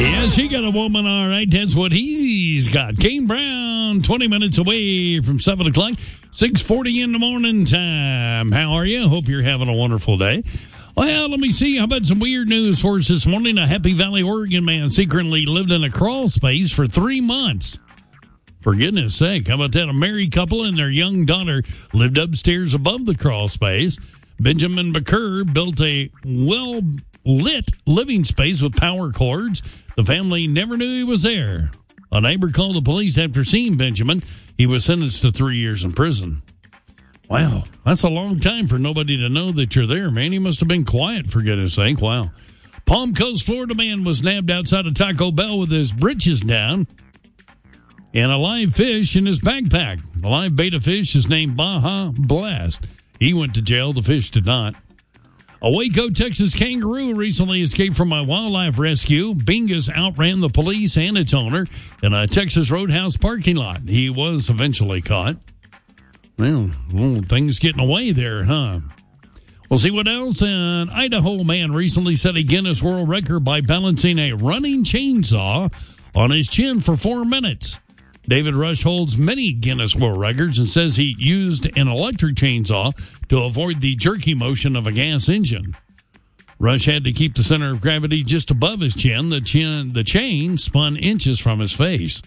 Yeah, she got a woman, all right. That's what he's got. Kane Brown, 20 minutes away from 7 o'clock, 6:40 in the morning time. How are you? Hope you're having a wonderful day. Well, let me see. How about some weird news for us this morning? A Happy Valley, Oregon man secretly lived in a crawl space for 3 months. For goodness sake, how about that? A married couple and their young daughter lived upstairs above the crawl space. Benjamin Baker built a well-lit living space with power cords. The family never knew he was there. A neighbor called the police after seeing Benjamin. He was sentenced to 3 years in prison. Wow, that's a long time for nobody to know that you're there, man. He must have been quiet, for goodness sake. Wow. Palm Coast, Florida man was nabbed outside of Taco Bell with his britches down and a live fish in his backpack. The live betta fish is named Baja Blast. He went to jail. The fish did not. A Waco, Texas kangaroo recently escaped from a wildlife rescue. Bingus outran the police and its owner in a Texas Roadhouse parking lot. He was eventually caught. Well, things getting away there, huh? We'll see what else. An Idaho man recently set a Guinness World Record by balancing a running chainsaw on his chin for 4 minutes. David Rush holds many Guinness World Records and says he used an electric chainsaw to avoid the jerky motion of a gas engine. Rush had to keep the center of gravity just above his chin. The chain spun inches from his face.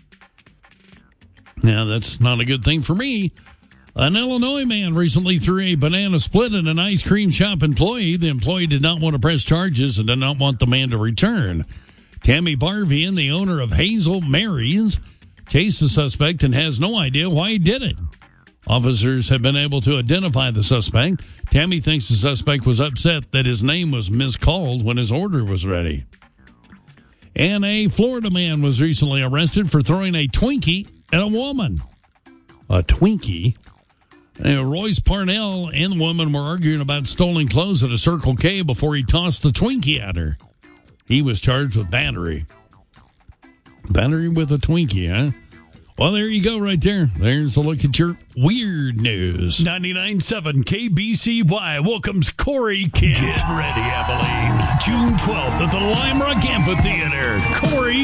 Now, that's not a good thing for me. An Illinois man recently threw a banana split at an ice cream shop employee. The employee did not want to press charges and did not want the man to return. Tammy Barvian, the owner of Hazel Mary's, chased the suspect and has no idea why he did it. Officers have been able to identify the suspect. Tammy thinks the suspect was upset that his name was miscalled when his order was ready. And a Florida man was recently arrested for throwing a Twinkie at a woman. A Twinkie? Royce Parnell and the woman were arguing about stolen clothes at a Circle K before he tossed the Twinkie at her. He was charged with battery. Battery with a Twinkie, huh? Well, there you go right there. There's a look at your weird news. 99.7 KBCY welcomes Corey Kent. Get ready, Abilene. June 12th at the Lime Rock Amphitheater. Corey